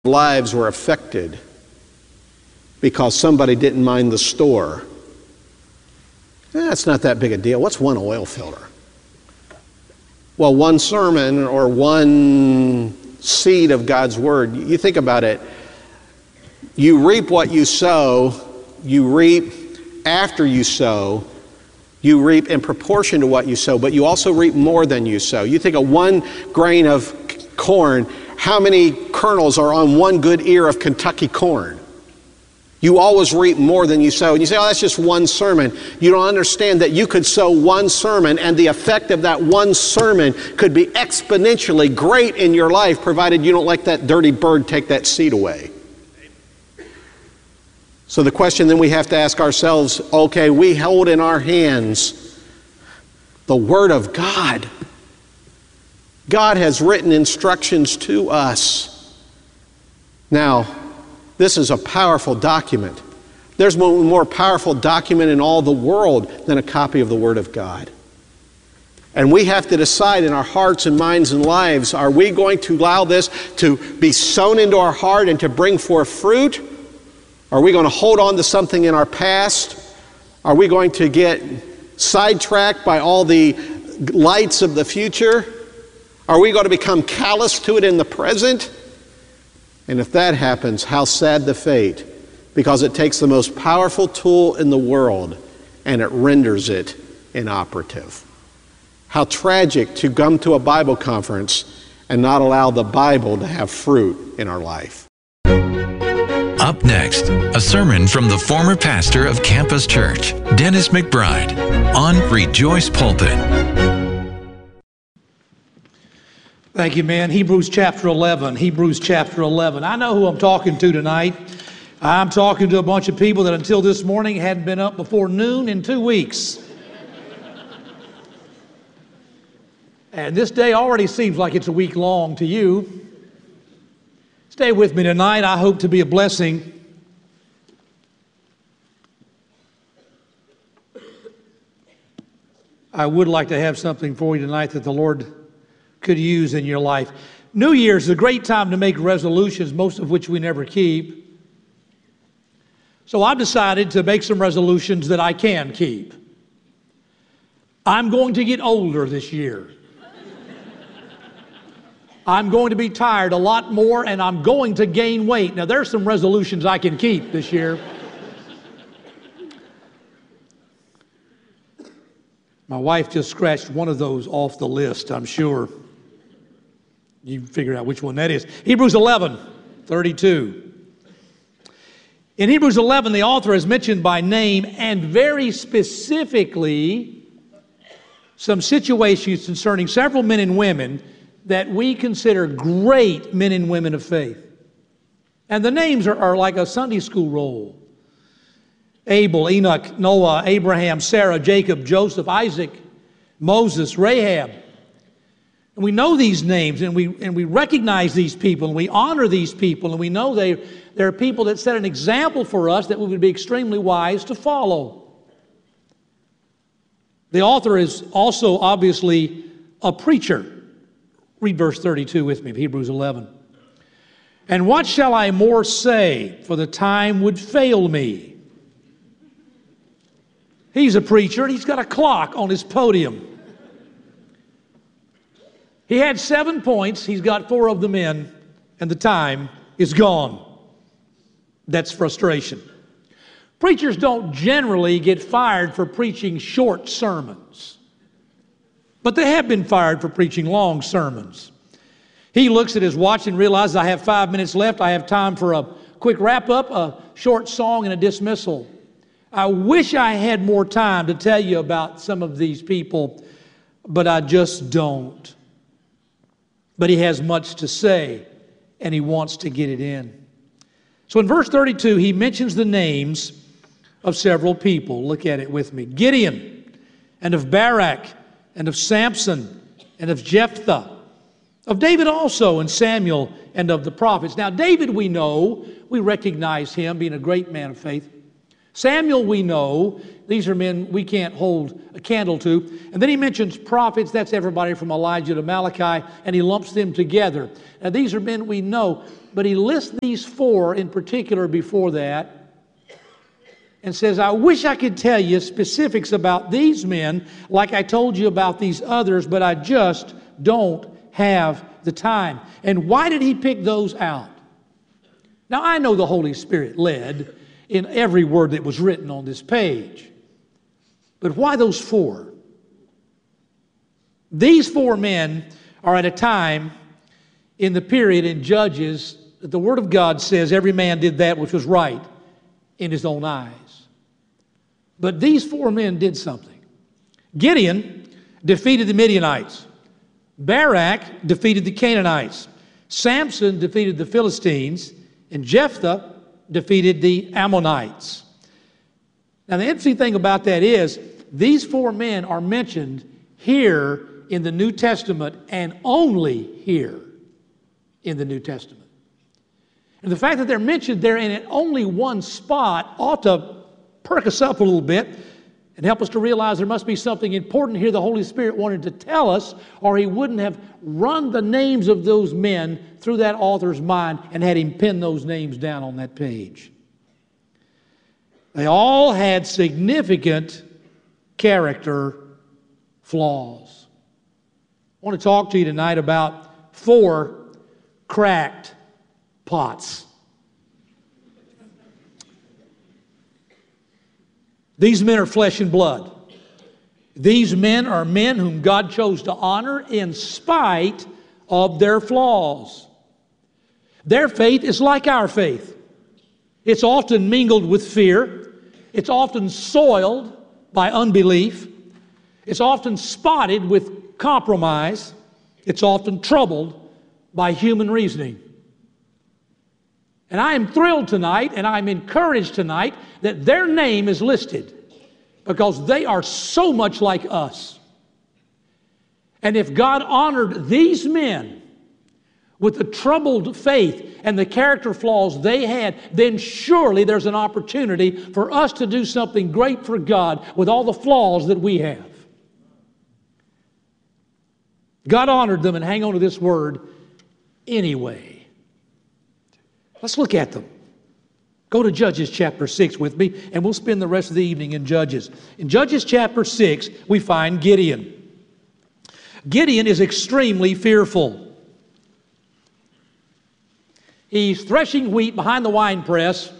lives were affected because somebody didn't mind the store. It's not that big a deal. What's one oil filter? Well, one sermon or one seed of God's Word, you think about it, you reap what you sow, you reap after you sow, you reap in proportion to what you sow, but you also reap more than you sow. You think of 1 grain of corn, how many kernels are on 1 good ear of Kentucky corn? You always reap more than you sow. And you say, oh, that's just one sermon. You don't understand that you could sow one sermon and the effect of that one sermon could be exponentially great in your life, provided you don't let that dirty bird take that seed away. So the question then we have to ask ourselves, okay, we hold in our hands the Word of God. God has written instructions to us. Now, this is a powerful document. There's no more powerful document in all the world than a copy of the Word of God. And we have to decide in our hearts and minds and lives, are we going to allow this to be sown into our heart and to bring forth fruit? Are we going to hold on to something in our past? Are we going to get sidetracked by all the lights of the future? Are we going to become callous to it in the present? And if that happens, how sad the fate, because it takes the most powerful tool in the world and it renders it inoperative. How tragic to come to a Bible conference and not allow the Bible to have fruit in our life. Up next, a sermon from the former pastor of Campus Church, Dennis McBride, on Rejoice Pulpit. Thank you, man. Hebrews chapter 11. Hebrews chapter 11. I know who I'm talking to tonight. I'm talking to a bunch of people that until this morning hadn't been up before noon in 2 weeks. And this day already seems like it's a week long to you. Stay with me tonight. I hope to be a blessing. I would like to have something for you tonight that the Lord could use in your life. New Year's is a great time to make resolutions, most of which we never keep. So I've decided to make some resolutions that I can keep. I'm going to get older this year. I'm going to be tired a lot more, and I'm going to gain weight. Now, there's some resolutions I can keep this year. My wife just scratched one of those off the list, I'm sure. You can figure out which one that is. Hebrews 11, 32. In Hebrews 11, the author is mentioned by name and very specifically some situations concerning several men and women that we consider great men and women of faith. And the names are like a Sunday school roll. Abel, Enoch, Noah, Abraham, Sarah, Jacob, Joseph, Isaac, Moses, Rahab. And we know these names, and we recognize these people, and we honor these people, and we know they're people that set an example for us that we would be extremely wise to follow. The author is also obviously a preacher. Read verse 32 with me of Hebrews 11. And what shall I more say, for the time would fail me? He's a preacher, and he's got a clock on his podium. He had 7 points, he's got 4 of them in, and the time is gone. That's frustration. Preachers don't generally get fired for preaching short sermons, but they have been fired for preaching long sermons. He looks at his watch and realizes, I have 5 minutes left, I have time for a quick wrap-up, a short song, and a dismissal. I wish I had more time to tell you about some of these people, but I just don't. But he has much to say, and he wants to get it in. So in verse 32, he mentions the names of several people. Look at it with me. Gideon, and of Barak, and of Samson, and of Jephthah, of David also, and Samuel, and of the prophets. Now, David we know, we recognize him being a great man of faith. Samuel, we know, these are men we can't hold a candle to. And then he mentions prophets, that's everybody from Elijah to Malachi, and he lumps them together. Now these are men we know, but he lists these four in particular before that and says, I wish I could tell you specifics about these men like I told you about these others, but I just don't have the time. And why did he pick those out? Now I know the Holy Spirit led in every word that was written on this page. But why those four? These four men are at a time in the period in Judges that the Word of God says every man did that which was right in his own eyes. But these four men did something. Gideon defeated the Midianites. Barak defeated the Canaanites. Samson defeated the Philistines. And Jephthah defeated the Ammonites. Now the interesting thing about that is these four men are mentioned here in the New Testament and only here in the New Testament. And the fact that they're mentioned there in only one spot ought to perk us up a little bit and help us to realize there must be something important here the Holy Spirit wanted to tell us, or he wouldn't have run the names of those men through that author's mind and had him pin those names down on that page. They all had significant character flaws. I want to talk to you tonight about 4 cracked pots. These men are flesh and blood. These men are men whom God chose to honor in spite of their flaws. Their faith is like our faith. It's often mingled with fear. It's often soiled by unbelief. It's often spotted with compromise. It's often troubled by human reasoning. And I am thrilled tonight, and I'm encouraged tonight that their name is listed because they are so much like us. And if God honored these men with the troubled faith and the character flaws they had, then surely there's an opportunity for us to do something great for God with all the flaws that we have. God honored them, and hang on to this word, anyway. Let's look at them. Go to Judges chapter 6 with me, and we'll spend the rest of the evening in Judges. In Judges chapter 6, we find Gideon. Gideon is extremely fearful. He's threshing wheat behind the winepress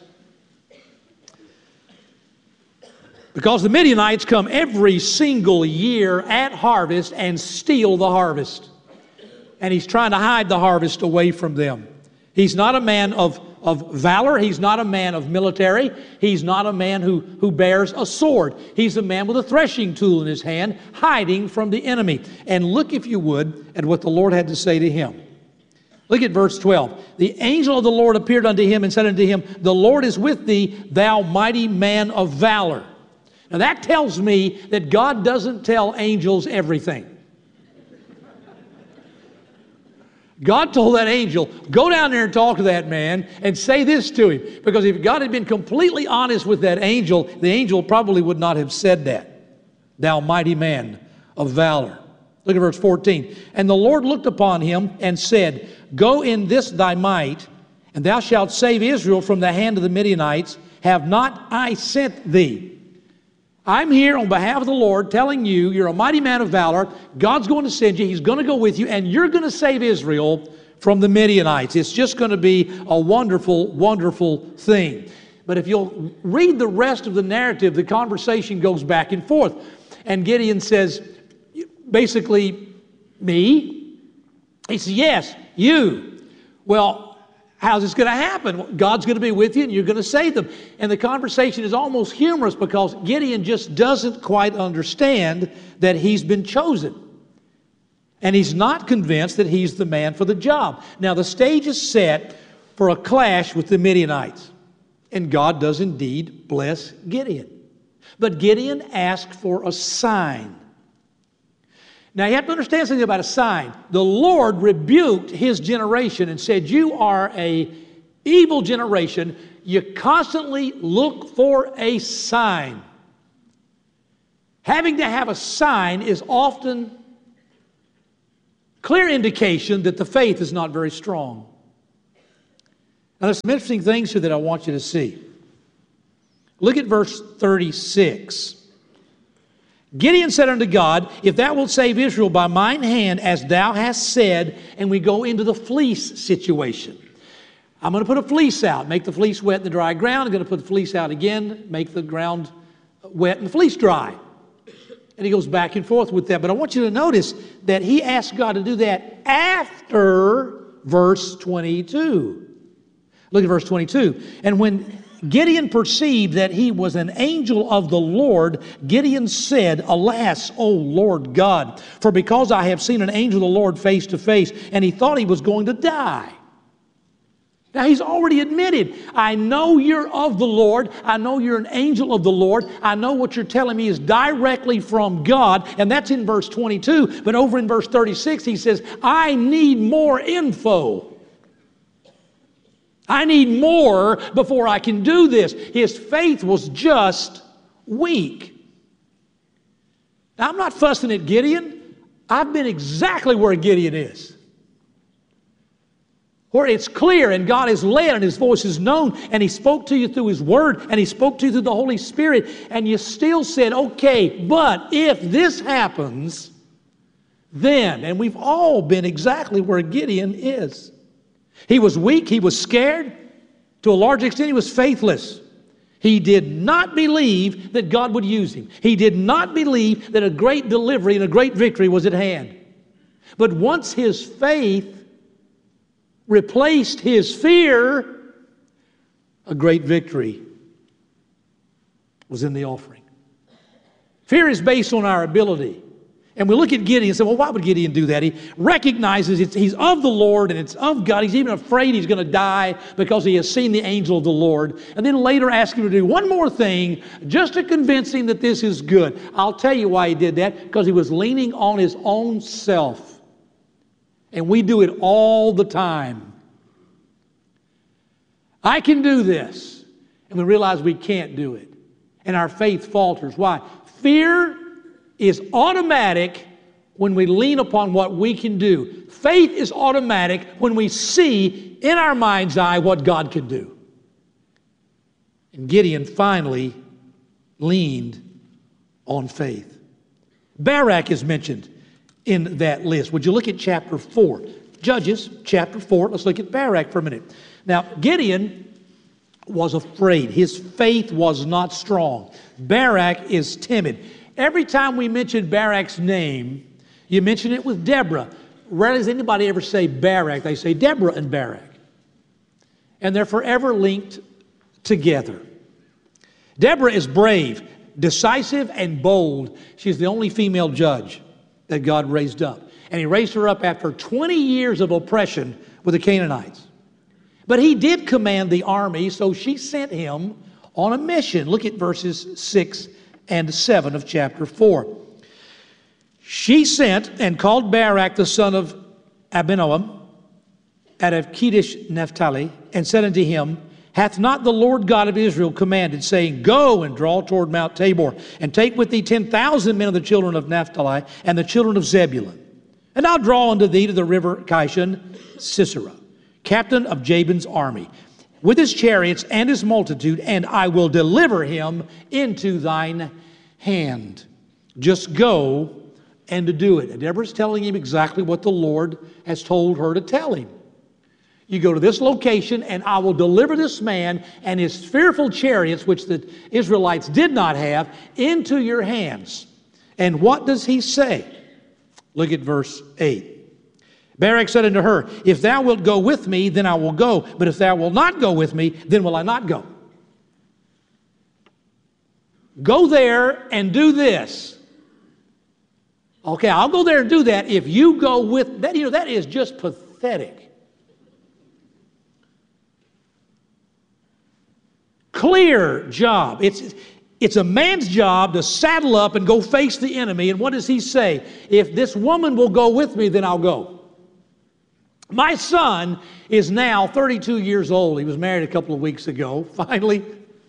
because the Midianites come every single year at harvest and steal the harvest. And he's trying to hide the harvest away from them. He's not a man of valor. He's not a man of military. He's not a man who bears a sword. He's a man with a threshing tool in his hand, hiding from the enemy. And look, if you would, at what the Lord had to say to him. Look at verse 12. The angel of the Lord appeared unto him and said unto him, The Lord is with thee, thou mighty man of valor. Now that tells me that God doesn't tell angels everything. God told that angel, go down there and talk to that man and say this to him. Because if God had been completely honest with that angel, the angel probably would not have said that. Thou mighty man of valor. Look at verse 14. And the Lord looked upon him and said, Go in this thy might, and thou shalt save Israel from the hand of the Midianites. Have not I sent thee? I'm here on behalf of the Lord telling you, you're a mighty man of valor. God's going to send you. He's going to go with you, and you're going to save Israel from the Midianites. It's just going to be a wonderful, wonderful thing. But if you'll read the rest of the narrative, the conversation goes back and forth. And Gideon says, basically, me? He says, yes, you. Well, how's this going to happen? God's going to be with you and you're going to save them. And the conversation is almost humorous because Gideon just doesn't quite understand that he's been chosen. And he's not convinced that he's the man for the job. Now the stage is set for a clash with the Midianites. And God does indeed bless Gideon. But Gideon asked for a sign. Now you have to understand something about a sign. The Lord rebuked his generation and said, you are a evil generation, you constantly look for a sign. Having to have a sign is often clear indication that the faith is not very strong. Now, there's some interesting things here that I want you to see. Look at verse 36. Gideon said unto God, if thou wilt save Israel by mine hand, as thou hast said, and we go into the fleece situation. I'm going to put a fleece out, make the fleece wet in the dry ground. I'm going to put the fleece out again, make the ground wet and the fleece dry. And he goes back and forth with that. But I want you to notice that he asked God to do that after verse 22. Look at verse 22. And when Gideon perceived that he was an angel of the Lord, Gideon said, alas, O Lord God, for because I have seen an angel of the Lord face to face, and he thought he was going to die. Now he's already admitted, I know you're of the Lord, I know you're an angel of the Lord, I know what you're telling me is directly from God, and that's in verse 22, but over in verse 36 he says, I need more info. I need more before I can do this. His faith was just weak. Now, I'm not fussing at Gideon. I've been exactly where Gideon is. Where it's clear and God is led and His voice is known and He spoke to you through His Word and He spoke to you through the Holy Spirit and you still said, okay, but if this happens, then, and we've all been exactly where Gideon is. He was weak, he was scared. To a large extent, he was faithless. He did not believe that God would use him. He did not believe that a great delivery and a great victory was at hand. But once his faith replaced his fear, a great victory was in the offering. Fear is based on our ability. And we look at Gideon and say, well, why would Gideon do that? He recognizes he's of the Lord and it's of God. He's even afraid he's going to die because he has seen the angel of the Lord. And then later ask him to do one more thing just to convince him that this is good. I'll tell you why he did that. Because he was leaning on his own self. And we do it all the time. I can do this. And we realize we can't do it. And our faith falters. Why? Fear is automatic when we lean upon what we can do. Faith is automatic when we see in our mind's eye what God can do. And Gideon finally leaned on faith. Barak is mentioned in that list. Would you look at chapter 4? Judges, chapter 4. Let's look at Barak for a minute. Now, Gideon was afraid. His faith was not strong. Barak is timid. Every time we mention Barak's name, you mention it with Deborah. Rarely does anybody ever say Barak. They say Deborah and Barak. And they're forever linked together. Deborah is brave, decisive, and bold. She's the only female judge that God raised up. And He raised her up after 20 years of oppression with the Canaanites. But He did command the army, so she sent him on a mission. Look at verses 6 and 7 of chapter 4. She sent and called Barak the son of Abinoam out of Kedesh Naphtali, and said unto him, hath not the Lord God of Israel commanded, saying, go and draw toward Mount Tabor, and take with thee 10,000 men of the children of Naphtali and the children of Zebulun. And I'll draw unto thee to the river Kishon Sisera, captain of Jabin's army, with his chariots and his multitude, and I will deliver him into thine hand. Just go and to do it. And Deborah's telling him exactly what the Lord has told her to tell him. You go to this location, and I will deliver this man and his fearful chariots, which the Israelites did not have, into your hands. And what does he say? Look at verse 8. Barak said unto her, if thou wilt go with me, then I will go. But if thou wilt not go with me, then will I not go. Go there and do this. Okay, I'll go there and do that if you go with that. You know, that is just pathetic. Clear job. It's a man's job to saddle up and go face the enemy. And what does he say? If this woman will go with me, then I'll go. My son is now 32 years old. He was married a couple of weeks ago, finally.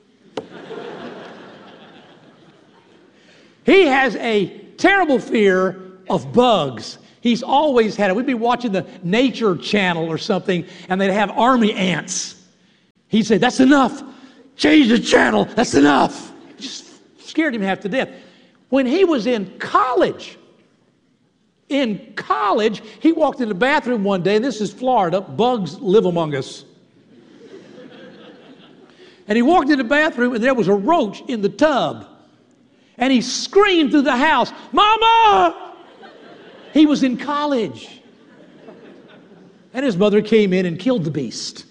He has a terrible fear of bugs. He's always had it. We'd be watching the Nature Channel or something, and they'd have army ants. He'd say, "That's enough. Change the channel. That's enough." It just scared him half to death. When he was in college, he walked in the bathroom one day, and this is Florida. Bugs live among us. And he walked in the bathroom, and there was a roach in the tub. And he screamed through the house, "Mama!" He was in college. And his mother came in and killed the beast.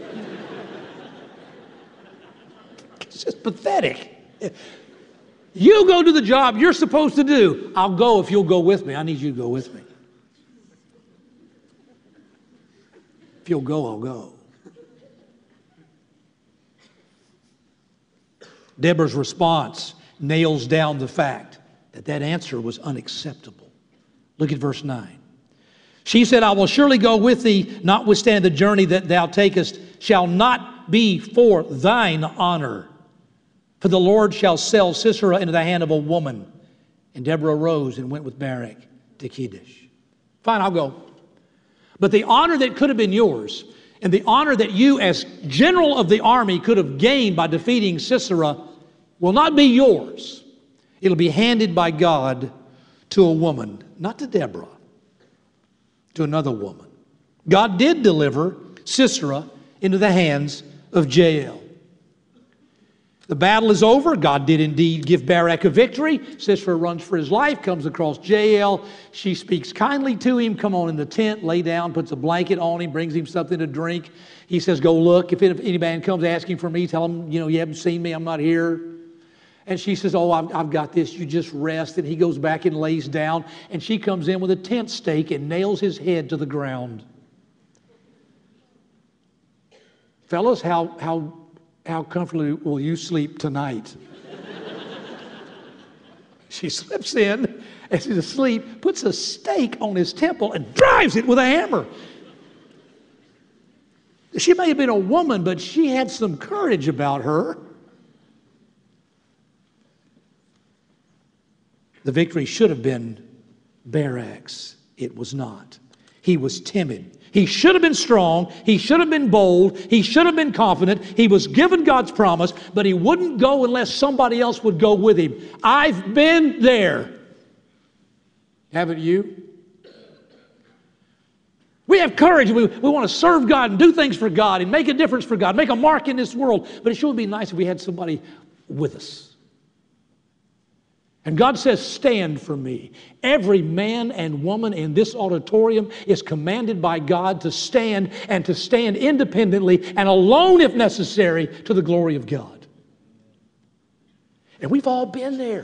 It's just pathetic. You go do the job you're supposed to do. I'll go if you'll go with me. I need you to go with me. If you'll go, I'll go. Deborah's response nails down the fact that that answer was unacceptable. Look at verse 9. She said, "I will surely go with thee, notwithstanding the journey that thou takest shall not be for thine honor. For the Lord shall sell Sisera into the hand of a woman." And Deborah arose and went with Barak to Kedesh. Fine, I'll go. But the honor that could have been yours, and the honor that you as general of the army could have gained by defeating Sisera, will not be yours. It'll be handed by God to a woman, not to Deborah, to another woman. God did deliver Sisera into the hands of Jael. The battle is over. God did indeed give Barak a victory. Sisera runs for his life, comes across Jael. She speaks kindly to him. "Come on in the tent, lay down," puts a blanket on him, brings him something to drink. He says, "Go look. If any man comes asking for me, tell him, you haven't seen me, I'm not here." And she says, "Oh, I've got this. You just rest." And he goes back and lays down. And she comes in with a tent stake and nails his head to the ground. Fellas, how comfortably will you sleep tonight? She slips in as he's asleep, puts a stake on his temple and drives it with a hammer. She may have been a woman, but she had some courage about her. The victory should have been Barak's. It was not. He was timid. He should have been strong. He should have been bold. He should have been confident. He was given God's promise, but he wouldn't go unless somebody else would go with him. I've been there. Haven't you? We have courage. We want to serve God and do things for God and make a difference for God, make a mark in this world. But it sure would be nice if we had somebody with us. And God says, "Stand for me." Every man and woman in this auditorium is commanded by God to stand, and to stand independently and alone if necessary to the glory of God. And we've all been there.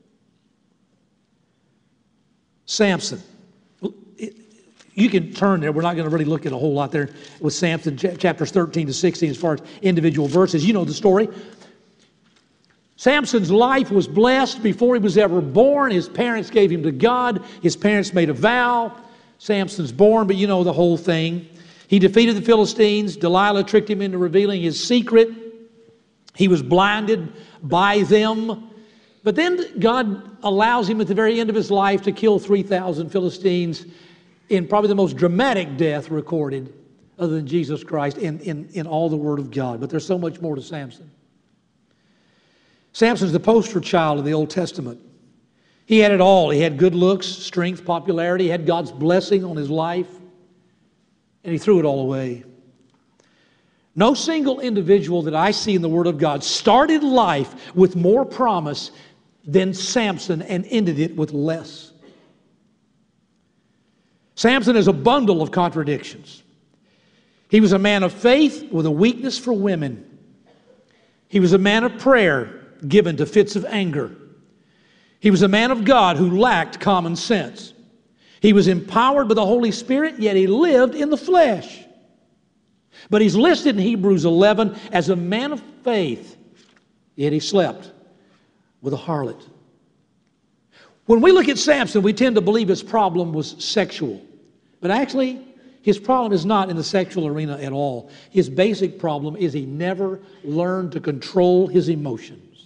Samson. You can turn there. We're not going to really look at a whole lot there with Samson, chapters 13 to 16 as far as individual verses. You know the story. Samson's life was blessed before he was ever born. His parents gave him to God. His parents made a vow. Samson's born, but you know the whole thing. He defeated the Philistines. Delilah tricked him into revealing his secret. He was blinded by them. But then God allows him at the very end of his life to kill 3,000 Philistines in probably the most dramatic death recorded other than Jesus Christ in all the Word of God. But there's so much more to Samson. Samson's the poster child of the Old Testament. He had it all. He had good looks, strength, popularity. He had God's blessing on his life. And he threw it all away. No single individual that I see in the Word of God started life with more promise than Samson and ended it with less. Samson is a bundle of contradictions. He was a man of faith with a weakness for women. He was a man of prayer, given to fits of anger. He was a man of God who lacked common sense. He was empowered by the Holy Spirit, yet he lived in the flesh. But he's listed in Hebrews 11 as a man of faith, yet he slept with a harlot. When we look at Samson, we tend to believe his problem was sexual. But actually, his problem is not in the sexual arena at all. His basic problem is he never learned to control his emotions.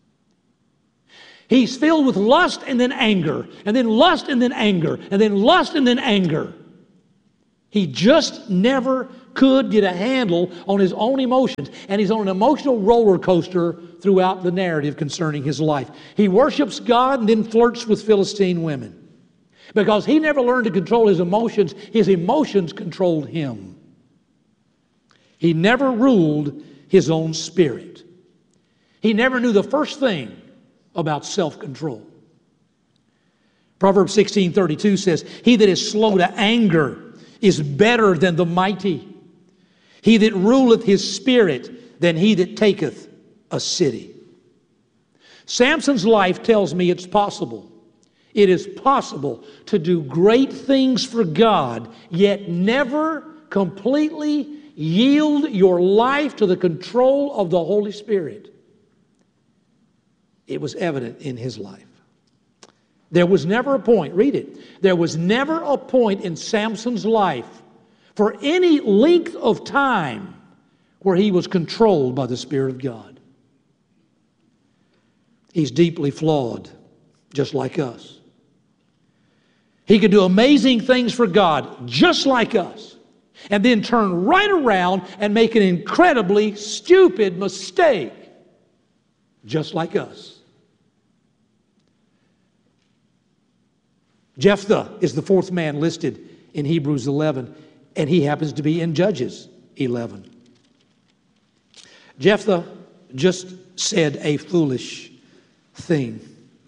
He's filled with lust and then anger, and then lust and then anger, and then lust and then anger. He just never could get a handle on his own emotions, and he's on an emotional roller coaster throughout the narrative concerning his life. He worships God and then flirts with Philistine women. Because he never learned to control his emotions controlled him. He never ruled his own spirit. He never knew the first thing about self-control. Proverbs 16:32 says, "He that is slow to anger is better than the mighty. He that ruleth his spirit than he that taketh a city." Samson's life tells me it's possible. It is possible to do great things for God, yet never completely yield your life to the control of the Holy Spirit. It was evident in his life. There was never a point, read it, there was never a point in Samson's life for any length of time where he was controlled by the Spirit of God. He's deeply flawed, just like us. He could do amazing things for God, just like us, and then turn right around and make an incredibly stupid mistake, just like us. Jephthah is the fourth man listed in Hebrews 11, and he happens to be in Judges 11. Jephthah just said a foolish thing.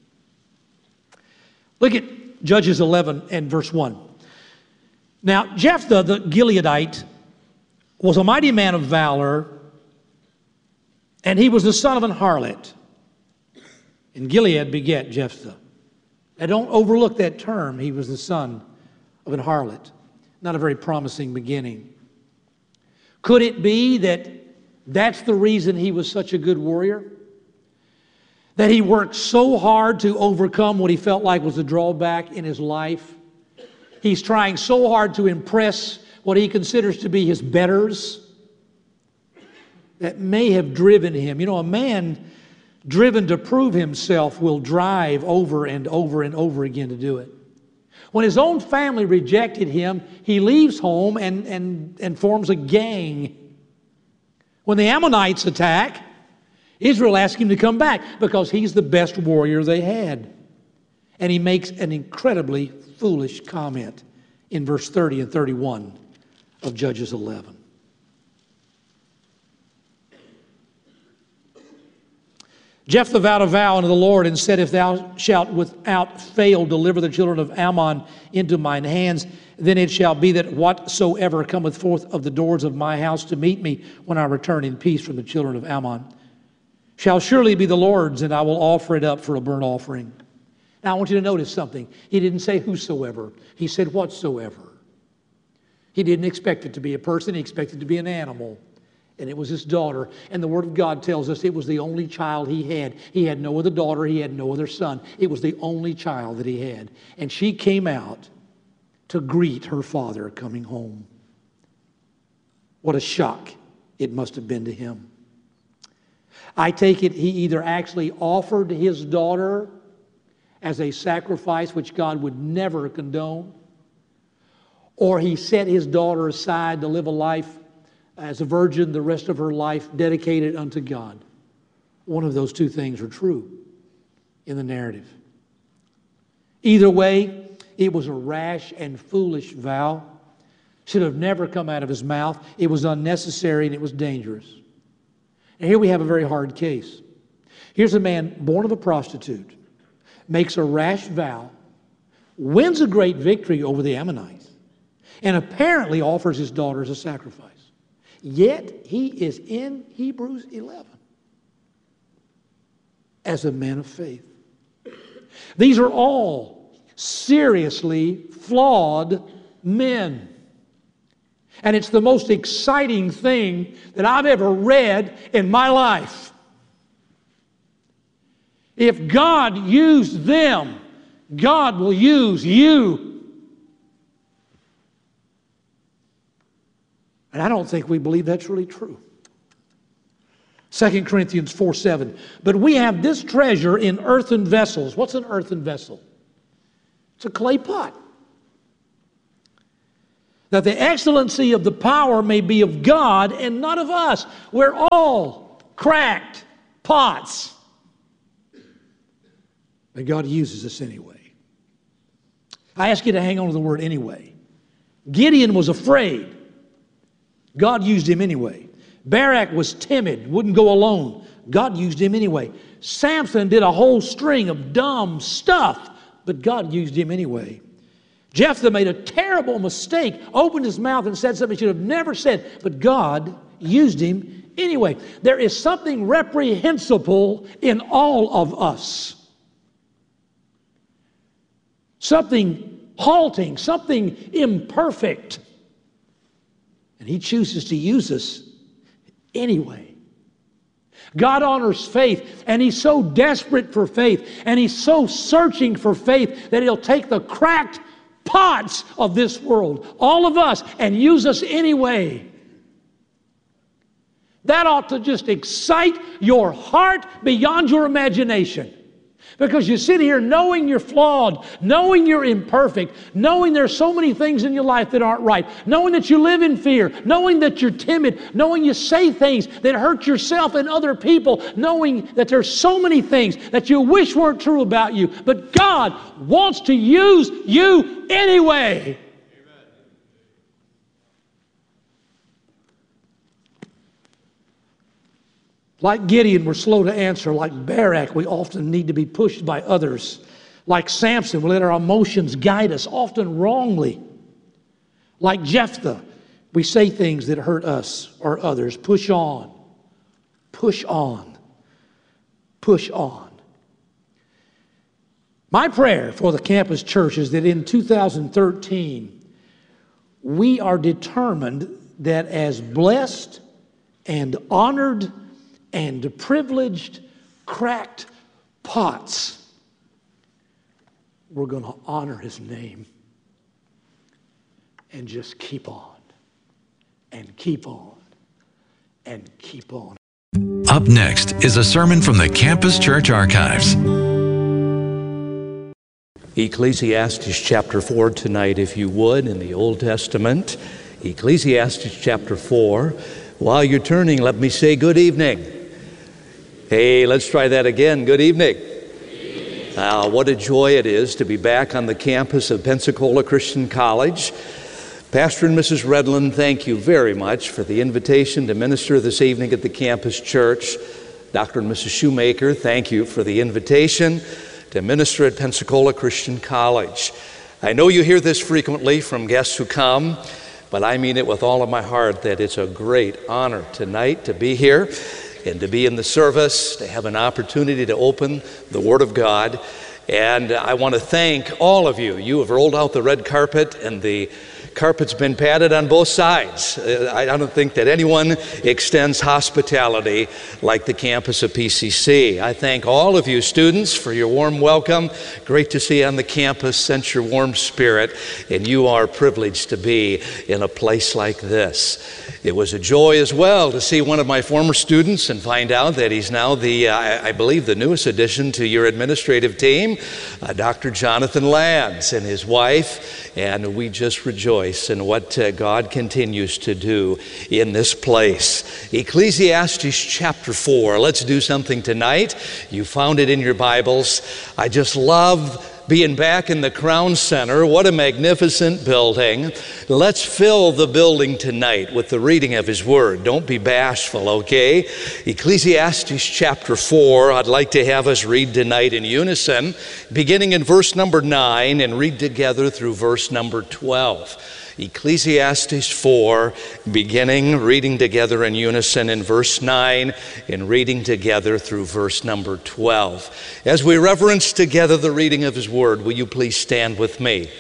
Look at Judges 11 and verse 1. Now, Jephthah the Gileadite was a mighty man of valor, and he was the son of an harlot. And Gilead begat Jephthah. Now, don't overlook that term. He was the son of an harlot. Not a very promising beginning. Could it be that that's the reason he was such a good warrior? That he worked so hard to overcome what he felt like was a drawback in his life. He's trying so hard to impress what he considers to be his betters. That may have driven him. You know, a man driven to prove himself will drive over and over and over again to do it. When his own family rejected him, he leaves home and forms a gang. When the Ammonites attack, Israel asked him to come back because he's the best warrior they had. And he makes an incredibly foolish comment in verse 30 and 31 of Judges 11. Jephthah vowed a vow unto the Lord and said, "If thou shalt without fail deliver the children of Ammon into mine hands, then it shall be that whatsoever cometh forth of the doors of my house to meet me when I return in peace from the children of Ammon shall surely be the Lord's, and I will offer it up for a burnt offering." Now I want you to notice something. He didn't say whosoever. He said whatsoever. He didn't expect it to be a person. He expected it to be an animal. And it was his daughter. And the Word of God tells us it was the only child he had. He had no other daughter. He had no other son. It was the only child that he had. And she came out to greet her father coming home. What a shock it must have been to him. I take it he either actually offered his daughter as a sacrifice which God would never condone, or he set his daughter aside to live a life as a virgin the rest of her life dedicated unto God. One of those two things are true in the narrative. Either way, it was a rash and foolish vow. Should have never come out of his mouth. It was unnecessary and it was dangerous. And here we have a very hard case. Here's a man born of a prostitute, makes a rash vow, wins a great victory over the Ammonites, and apparently offers his daughter as a sacrifice. Yet he is in Hebrews 11 as a man of faith. These are all seriously flawed men. And it's the most exciting thing that I've ever read in my life. If God used them, God will use you. And I don't think we believe that's really true. 2 Corinthians 4:7. But we have this treasure in earthen vessels. What's an earthen vessel? It's a clay pot. That the excellency of the power may be of God and not of us. We're all cracked pots. But God uses us anyway. I ask you to hang on to the word anyway. Gideon was afraid. God used him anyway. Barak was timid, wouldn't go alone. God used him anyway. Samson did a whole string of dumb stuff, but God used him anyway. Jephthah made a terrible mistake, opened his mouth and said something he should have never said, but God used him anyway. There is something reprehensible in all of us. Something halting, something imperfect. And He chooses to use us anyway. God honors faith, and He's so desperate for faith, and He's so searching for faith that He'll take the cracked pots of this world, all of us, and use us anyway. That ought to just excite your heart beyond your imagination. Because you sit here knowing you're flawed, knowing you're imperfect, knowing there's so many things in your life that aren't right, knowing that you live in fear, knowing that you're timid, knowing you say things that hurt yourself and other people, knowing that there's so many things that you wish weren't true about you. But God wants to use you anyway. Like Gideon, we're slow to answer. Like Barak, we often need to be pushed by others. Like Samson, we let our emotions guide us, often wrongly. Like Jephthah, we say things that hurt us or others. Push on. Push on. Push on. My prayer for the campus church is that in 2013, we are determined that as blessed and honored and privileged, cracked pots, we're going to honor His name and just keep on and keep on and keep on. Up next is a sermon from the Campus Church Archives. Ecclesiastes chapter 4 tonight, if you would, in the Old Testament. Ecclesiastes chapter 4. While you're turning, let me say good evening. Hey, let's try that again. Good evening. What a joy it is to be back on the campus of Pensacola Christian College. Pastor and Mrs. Redland, thank you very much for the invitation to minister this evening at the campus church. Dr. and Mrs. Shoemaker, thank you for the invitation to minister at Pensacola Christian College. I know you hear this frequently from guests who come, but I mean it with all of my heart that it's a great honor tonight to be here and to be in the service, to have an opportunity to open the Word of God. And I want to thank all of you. You have rolled out the red carpet, and the carpet's been padded on both sides. I don't think that anyone extends hospitality like the campus of PCC. I thank all of you students for your warm welcome. Great to see you on the campus. Sense your warm spirit, and you are privileged to be in a place like this. It was a joy as well to see one of my former students and find out that he's now I believe the newest addition to your administrative team, Dr. Jonathan Lands and his wife, and we just rejoice in what God continues to do in this place. Ecclesiastes chapter 4. Let's do something tonight. You found it in your Bibles. I just love being back in the Crown Center. What a magnificent building. Let's fill the building tonight with the reading of His Word. Don't be bashful, okay? Ecclesiastes chapter 4. I'd like to have us read tonight in unison, beginning in verse number 9 and read together through verse number 12. Ecclesiastes 4, reading together in unison in verse 9 and reading together through verse number 12. As we reverence together the reading of His Word, will you please stand with me?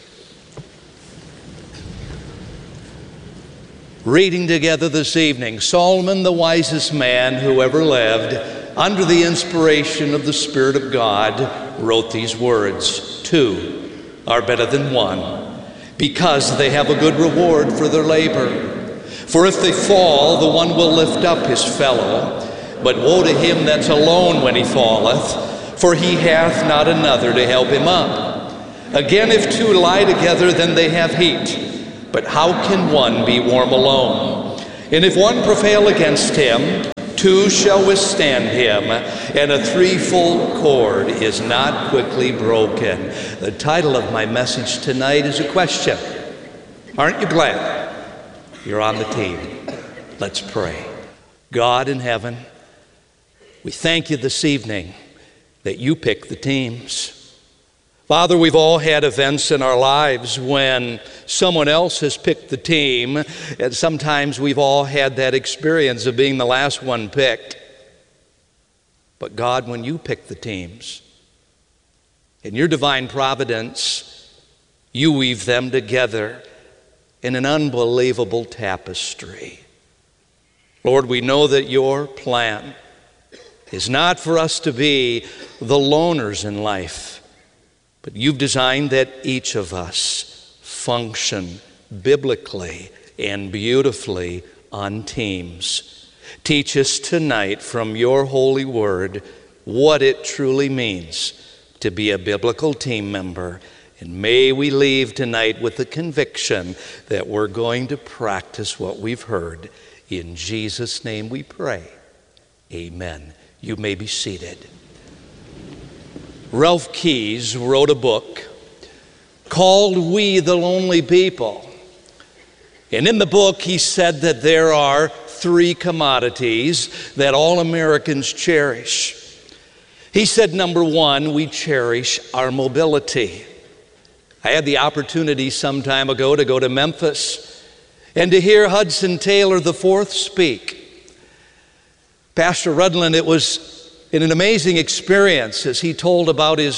Reading together this evening, Solomon, the wisest man who ever lived, under the inspiration of the Spirit of God, wrote these words: 2 are better than 1, because they have a good reward for their labor. For if they fall, the one will lift up his fellow. But woe to him that's alone when he falleth, for he hath not another to help him up. Again, if two lie together, then they have heat. But how can one be warm alone? And if one prevail against him, two shall withstand him, and a threefold cord is not quickly broken. The title of my message tonight is a question. Aren't you glad you're on the team? Let's pray. God in heaven, we thank you this evening that you pick the teams. Father, we've all had events in our lives when someone else has picked the team, and sometimes we've all had that experience of being the last one picked. But God, when you pick the teams, in your divine providence, you weave them together in an unbelievable tapestry. Lord, we know that your plan is not for us to be the loners in life, but you've designed that each of us function biblically and beautifully on teams. Teach us tonight from your holy word what it truly means to be a biblical team member. And may we leave tonight with the conviction that we're going to practice what we've heard. In Jesus' name we pray. Amen. You may be seated. Ralph Keyes wrote a book called We the Lonely People. And in the book, he said that there are three commodities that all Americans cherish. He said, number one, we cherish our mobility. I had the opportunity some time ago to go to Memphis and to hear Hudson Taylor IV speak. Pastor Rudland, it was an amazing experience as he told about his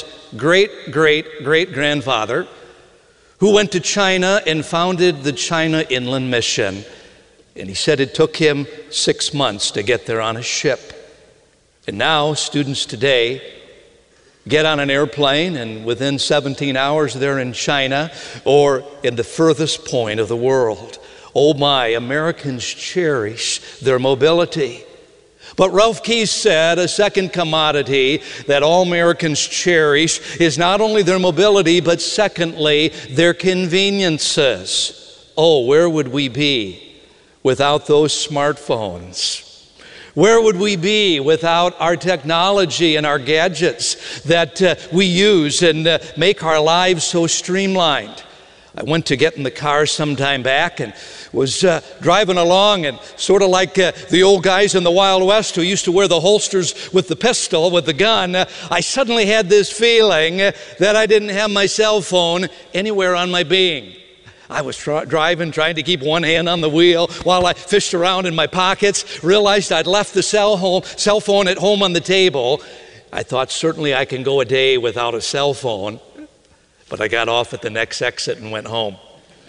great-great-great-grandfather who went to China and founded the China Inland Mission. And he said it took him 6 months to get there on a ship. And now students today get on an airplane and within 17 hours they're in China or in the furthest point of the world. Oh my, Americans cherish their mobility. But Ralph Keyes said a second commodity that all Americans cherish is not only their mobility, but secondly, their conveniences. Oh, where would we be without those smartphones? Where would we be without our technology and our gadgets that we use and make our lives so streamlined? I went to get in the car some time back and was driving along, and sort of like the old guys in the Wild West who used to wear the holsters with the pistol, with the gun, I suddenly had this feeling that I didn't have my cell phone anywhere on my being. I was driving, trying to keep one hand on the wheel while I fished around in my pockets, realized I'd left the cell phone at home on the table. I thought certainly I can go a day without a cell phone. But I got off at the next exit and went home.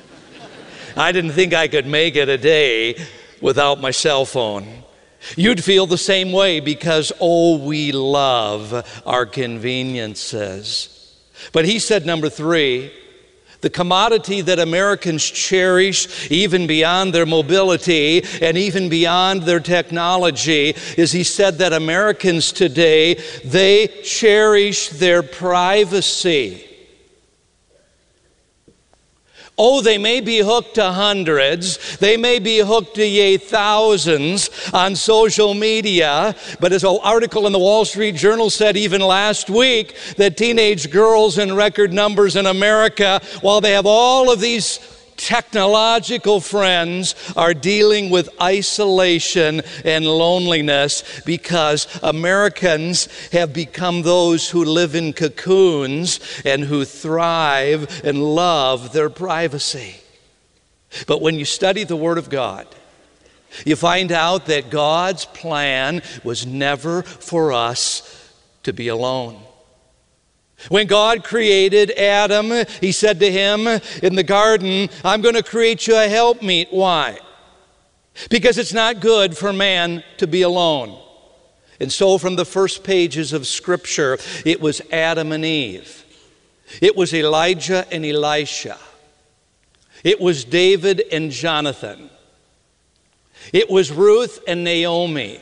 I didn't think I could make it a day without my cell phone. You'd feel the same way because, oh, we love our conveniences. But he said, number three, the commodity that Americans cherish even beyond their mobility and even beyond their technology is, he said, that Americans today, they cherish their privacy. Oh, they may be hooked to hundreds, they may be hooked to thousands on social media, but as an article in the Wall Street Journal said even last week, that teenage girls in record numbers in America, while they have all of these technological friends, are dealing with isolation and loneliness because Americans have become those who live in cocoons and who thrive and love their privacy. But when you study the Word of God, you find out that God's plan was never for us to be alone. When God created Adam, he said to him in the garden, I'm going to create you a helpmeet. Why? Because it's not good for man to be alone. And so from the first pages of Scripture, it was Adam and Eve. It was Elijah and Elisha. It was David and Jonathan. It was Ruth and Naomi.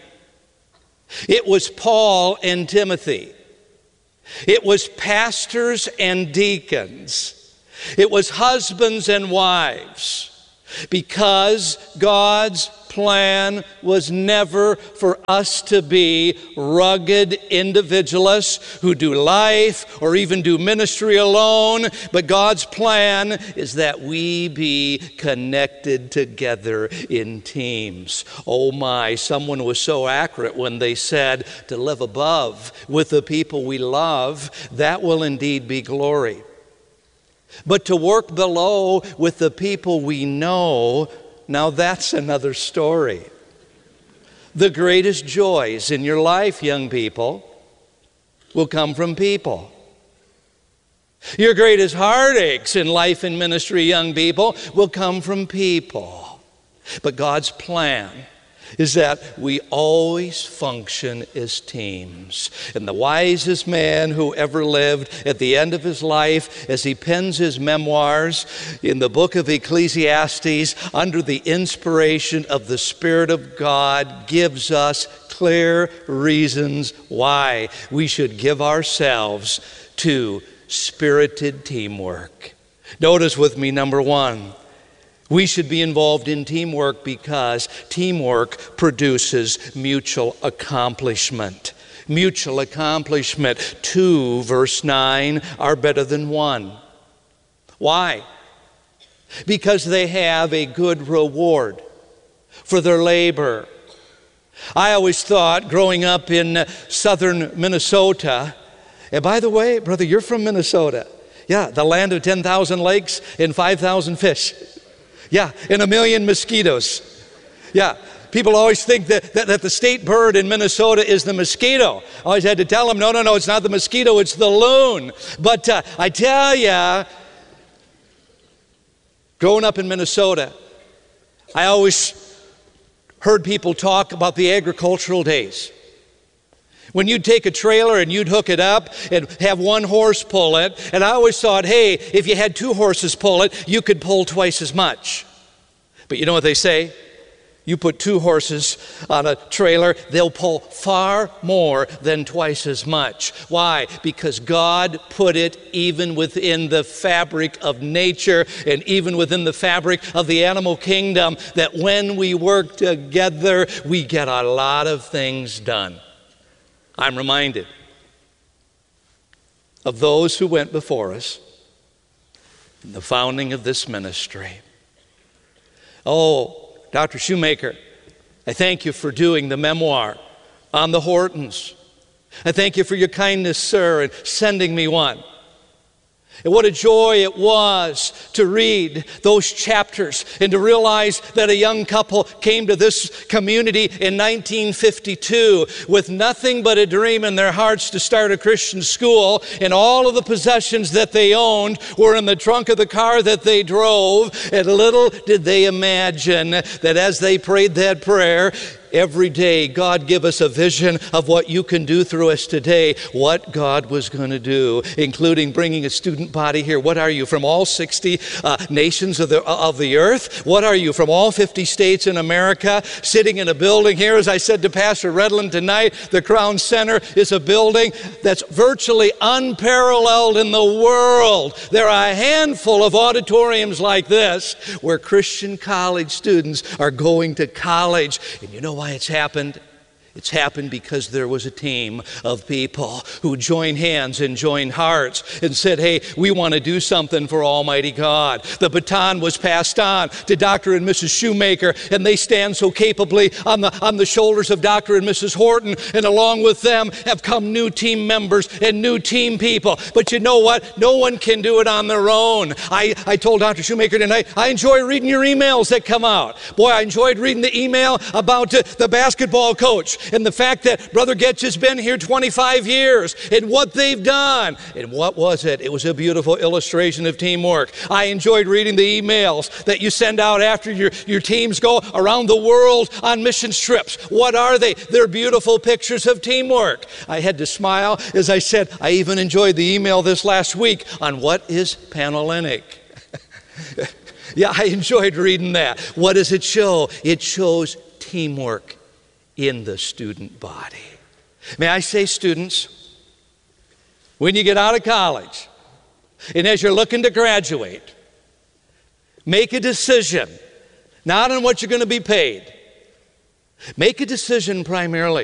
It was Paul and Timothy. It was pastors and deacons. It was husbands and wives. Because God's plan was never for us to be rugged individualists who do life or even do ministry alone, but God's plan is that we be connected together in teams. Oh my, someone was so accurate when they said to live above with the people we love, that will indeed be glory. But to work below with the people we know, now that's another story. The greatest joys in your life, young people, will come from people. Your greatest heartaches in life and ministry, young people, will come from people. But God's plan is that we always function as teams. And the wisest man who ever lived, at the end of his life, as he pens his memoirs in the book of Ecclesiastes, under the inspiration of the Spirit of God, gives us clear reasons why we should give ourselves to spirited teamwork. Notice with me, number one, we should be involved in teamwork because teamwork produces mutual accomplishment. Mutual accomplishment. 2, verse 9, are better than one. Why? Because they have a good reward for their labor. I always thought, growing up in southern Minnesota, and by the way, brother, you're from Minnesota. Yeah, the land of 10,000 lakes and 5,000 fish. Yeah, and 1 million mosquitoes. Yeah, people always think that the state bird in Minnesota is the mosquito. I always had to tell them, no, it's not the mosquito, it's the loon. But I tell you, growing up in Minnesota, I always heard people talk about the agricultural days. When you'd take a trailer and you'd hook it up and have one horse pull it, and I always thought, hey, if you had 2 horses pull it, you could pull twice as much. But you know what they say? You put 2 horses on a trailer, they'll pull far more than twice as much. Why? Because God put it even within the fabric of nature and even within the fabric of the animal kingdom that when we work together, we get a lot of things done. I'm reminded of those who went before us in the founding of this ministry. Oh, Dr. Shoemaker, I thank you for doing the memoir on the Hortons. I thank you for your kindness, sir, in sending me one. And what a joy it was to read those chapters and to realize that a young couple came to this community in 1952 with nothing but a dream in their hearts to start a Christian school, and all of the possessions that they owned were in the trunk of the car that they drove. And little did they imagine that as they prayed that prayer, every day, God give us a vision of what you can do through us today, what God was going to do, including bringing a student body here. What are you, from all 60 nations of the earth? What are you, from all 50 states in America, sitting in a building here? As I said to Pastor Redland tonight, the Crown Center is a building that's virtually unparalleled in the world. There are a handful of auditoriums like this where Christian college students are going to college. And you know why it's happened? It's happened because there was a team of people who joined hands and joined hearts and said, hey, we want to do something for Almighty God. The baton was passed on to Dr. and Mrs. Shoemaker, and they stand so capably on the shoulders of Dr. and Mrs. Horton, and along with them have come new team members and new team people. But you know what? No one can do it on their own. I told Dr. Shoemaker tonight, I enjoy reading your emails that come out. Boy, I enjoyed reading the email about the basketball coach and the fact that Brother Getch has been here 25 years and what they've done. And what was it? It was a beautiful illustration of teamwork. I enjoyed reading the emails that you send out after your teams go around the world on missions trips. What are they? They're beautiful pictures of teamwork. I had to smile as I said, I even enjoyed the email this last week on what is Panhellenic. Yeah, I enjoyed reading that. What does it show? It shows teamwork in the student body. May I say, students, when you get out of college and as you're looking to graduate, make a decision, not on what you're going to be paid. Make a decision primarily